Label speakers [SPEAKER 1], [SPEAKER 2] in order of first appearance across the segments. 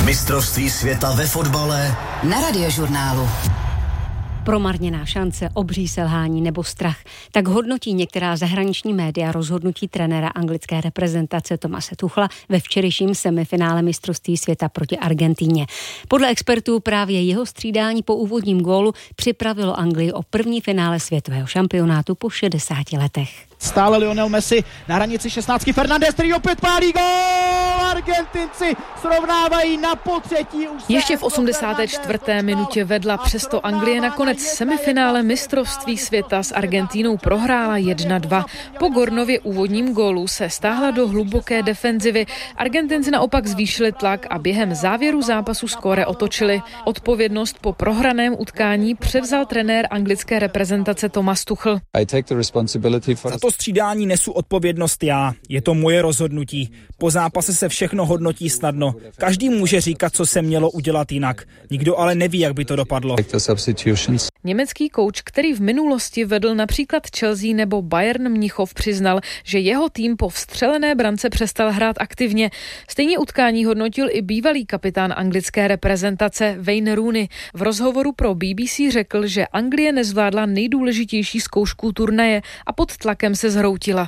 [SPEAKER 1] Mistrovství světa ve fotbale
[SPEAKER 2] na Radiožurnálu.
[SPEAKER 3] Promarněná šance, obří selhání nebo strach. Tak hodnotí některá zahraniční média rozhodnutí trenéra anglické reprezentace Thomase Tuchla ve včerejším semifinále mistrovství světa proti Argentíně. Podle expertů právě jeho střídání po úvodním gólu připravilo Anglii o první finále světového šampionátu po 60 letech.
[SPEAKER 4] Stále Lionel Messi na hranici 16. Fernandes, který opět pálí gól! Argentinci srovnávají na potřetí.
[SPEAKER 5] Ještě v 84. minutě vedla, přesto Anglie nakonec semifinále mistrovství světa s Argentínou prohrála 1-2. Po Gornově úvodním gólu se stáhla do hluboké defenzivy. Argentinci naopak zvýšili tlak a během závěru zápasu skóre otočili. Odpovědnost po prohraném utkání převzal trenér anglické reprezentace Thomas Tuchel.
[SPEAKER 4] Za to střídání nesu odpovědnost já. Je to moje rozhodnutí. Po zápase se všechno hodnotí snadno. Každý může říkat, co se mělo udělat jinak. Nikdo ale neví, jak by to dopadlo.
[SPEAKER 5] Německý kouč, který v minulosti vedl například Chelsea nebo Bayern Mnichov, přiznal, že jeho tým po vstřelené brance přestal hrát aktivně. Stejně utkání hodnotil i bývalý kapitán anglické reprezentace Wayne Rooney. V rozhovoru pro BBC řekl, že Anglie nezvládla nejdůležitější zkoušku turnaje a pod tlakem se zhroutila.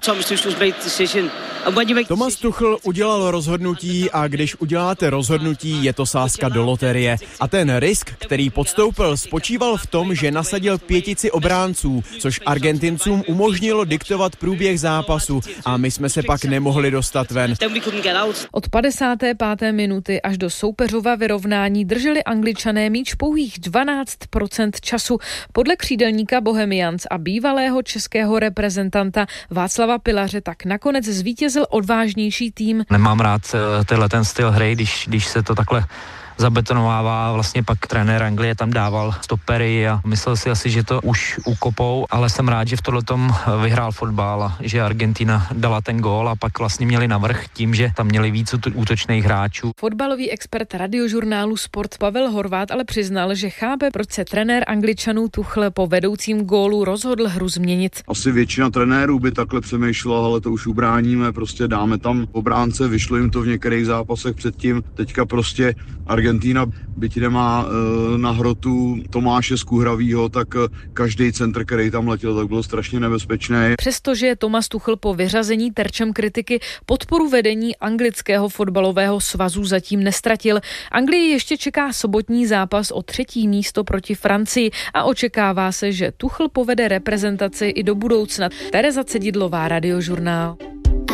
[SPEAKER 6] Thomas Tuchel udělal rozhodnutí a když uděláte rozhodnutí, je to sázka do loterie. A ten risk, který podstoupil, spočíval v tom, že nasadil pětici obránců, což Argentincům umožnilo diktovat průběh zápasu a my jsme se pak nemohli dostat ven.
[SPEAKER 5] Od 55. minuty až do soupeřova vyrovnání drželi Angličané míč pouhých 12% času. Podle křídelníka Bohemians a bývalého českého reprezentanta Václava Pilaře tak nakonec zvítězil odvážnější tým.
[SPEAKER 7] Nemám rád ten styl hry, když se to takhle zabetonovává. Vlastně pak trenér Anglie tam dával stopery a myslel si asi, že to už ukopou, ale jsem rád, že v tohletom vyhrál fotbal a že Argentina dala ten gól a pak vlastně měli navrch tím, že tam měli víc útočných hráčů.
[SPEAKER 5] Fotbalový expert Radiožurnálu Sport Pavel Horvát ale přiznal, že chápe, proč se trenér Angličanů Tuchel po vedoucím gólu rozhodl hru změnit.
[SPEAKER 8] Asi většina trenérů by takhle přemýšlela, ale to už ubráníme, prostě dáme tam obránce, vyšlo jim to v některých zápasech předtím, teďka prostě Argentína, byť nemá na hrotu Tomáše Skuhravýho, tak každý centr, který tam letěl, tak byl strašně nebezpečný.
[SPEAKER 5] Přestože je Thomas Tuchel po vyřazení terčem kritiky, podporu vedení anglického fotbalového svazu zatím nestratil. Anglii ještě čeká sobotní zápas o 3. místo proti Francii a očekává se, že Tuchel povede reprezentaci i do budoucna. Tereza Cedidlová, Radiožurnál.